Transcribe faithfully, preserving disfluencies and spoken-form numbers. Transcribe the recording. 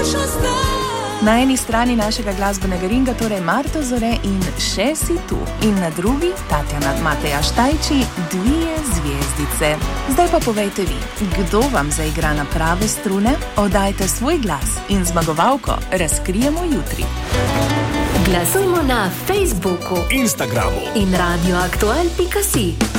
Na eni strani našega glasbenega ringa torej Marto Zore in Še si tu, in na drugi Tatjana Mateja Štajči, Dvije zvezdice. Zdaj pa povejte vi, kdo vam zaigra na prave strune? Oddajte svoj glas in zmagovalko razkrijemo jutri. Glasujmo na Facebooku, Instagramu in radioaktual pika si.